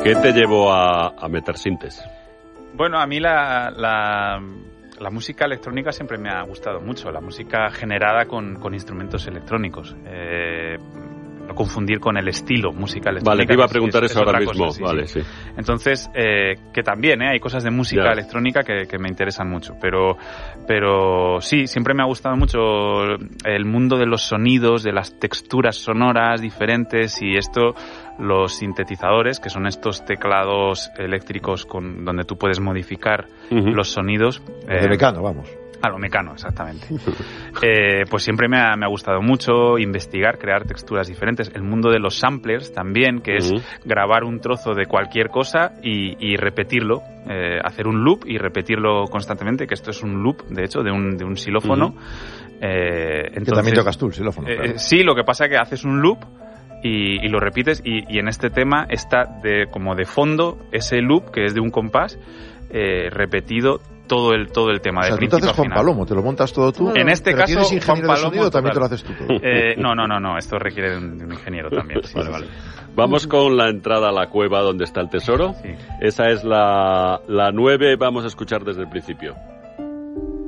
¿Qué te llevó a meter sintes? Bueno, a mí la música electrónica siempre me ha gustado mucho, la música generada con instrumentos electrónicos. No confundir con el estilo música electrónica. Vale, te iba a preguntar eso ahora mismo. Cosa, sí, vale, sí. Sí. Entonces, que también hay cosas de música electrónica que me interesan mucho, pero sí, siempre me ha gustado mucho el mundo de los sonidos, de las texturas sonoras diferentes, y esto, los sintetizadores, que son estos teclados eléctricos donde tú puedes modificar los sonidos. De Mecano, vamos. A lo Mecano, exactamente. Pues siempre me ha gustado mucho investigar, crear texturas diferentes. El mundo de los samplers también, que es grabar un trozo de cualquier cosa y repetirlo, hacer un loop y repetirlo constantemente, que esto es un loop, de hecho, de un xilófono. Entonces, que también tocas tú el xilófono. Claro. Sí, lo que pasa es que haces un loop y lo repites, y en este tema está como de fondo ese loop, que es de un compás, repetido todo el tema, o sea, de principio a final. tú te haces Juan Palomo, te lo montas todo tú. En este pero caso, ¿tienes ingeniero Juan de sonido Palomo, o también te lo haces tú todo? No, esto requiere de un ingeniero también. Sí, vale. Vamos con la entrada a la cueva donde está el tesoro. Sí. Esa es la 9, vamos a escuchar desde el principio.